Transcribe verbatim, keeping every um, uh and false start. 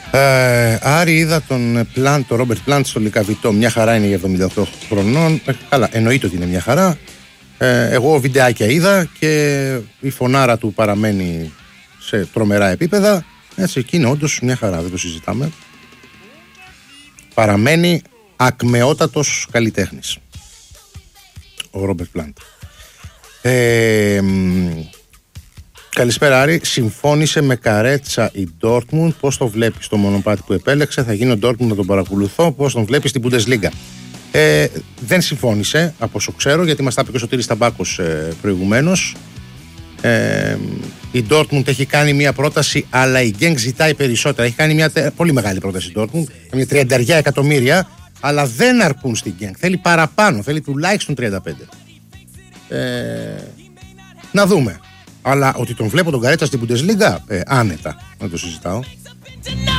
Ε, Άρη, είδα τον Πλάντ, τον Ρόμπερτ Πλάντ στο Λικαβιτό. Μια χαρά είναι για εβδομήντα οκτώ χρονών. Ε, καλά, εννοείται ότι είναι μια χαρά. Ε, εγώ βιντεάκια είδα και η φωνάρα του παραμένει σε τρομερά επίπεδα. Έτσι, εκεί είναι όντως μια χαρά, δεν το συζητάμε. Παραμένει ακμεότατος καλλιτέχνης ο Ρόμπερτ Πλάντ. Ε, καλησπέρα Άρη, συμφώνησε με καρέτσα η Ντόρτμουντ. Πώς το βλέπεις το μονοπάτι που επέλεξε? Θα γίνει ο Ντόρτμουντ να τον παρακολουθώ. Πώς τον βλέπεις στην Bundesliga? Ε, δεν συμφώνησε από όσο ξέρω, γιατί μας τα είπε και ο Σωτήρης Ταμπάκος ε, προηγουμένως. Ε, η Ντόρτμουντ έχει κάνει μια πρόταση, αλλά η Γκένκ ζητάει περισσότερα. Έχει κάνει μια τε, πολύ μεγάλη πρόταση η Ντόρτμουντ, μια τριάντα εκατομμύρια, αλλά δεν αρκούν στην Γκένκ. Θέλει παραπάνω, θέλει τουλάχιστον τριάντα πέντε. Ε, να δούμε. Αλλά ότι τον βλέπω τον Καρέτσα στην Bundesliga, ε, άνετα, δεν το συζητάω.